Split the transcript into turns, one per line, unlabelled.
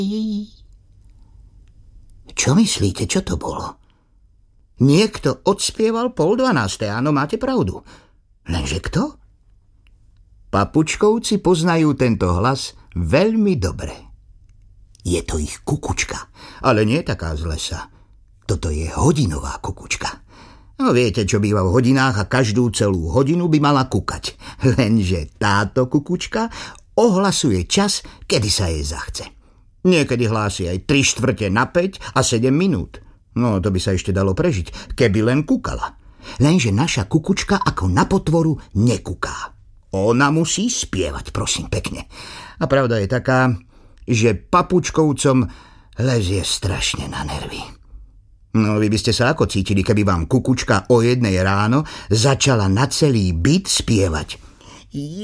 Čo myslíte, čo to bolo? Niekto odspieval 11:30, áno, máte pravdu. Lenže kto? Papučkovci poznajú tento hlas veľmi dobre. Je to ich kukučka, ale nie taká z lesa. Toto je hodinová kukučka. No viete, čo býva v hodinách a každú celú hodinu by mala kukať. Lenže táto kukučka ohlasuje čas, kedy sa jej zachce. Niekedy hlási aj 3/4 a 7 minút. No, to by sa ešte dalo prežiť, keby len kukala. Lenže naša kukučka ako na potvoru nekuká. Ona musí spievať, prosím pekne. A pravda je taká, že papučkovcom lezie strašne na nervy. No, vy by ste sa ako cítili, keby vám kukučka o 1:00 ráno začala na celý byt spievať.